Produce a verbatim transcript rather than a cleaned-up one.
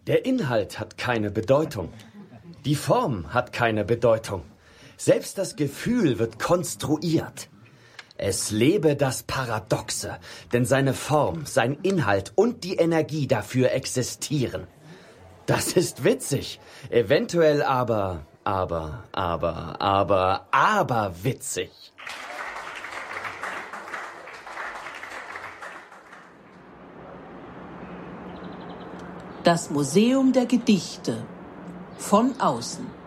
Der Inhalt hat keine Bedeutung. Die Form hat keine Bedeutung. Selbst das Gefühl wird konstruiert. Es lebe das Paradoxe, denn seine Form, sein Inhalt und die Energie dafür existieren. Das ist witzig, eventuell aber, aber, aber, aber, aber witzig. Das Museum der Gedichte. Von außen.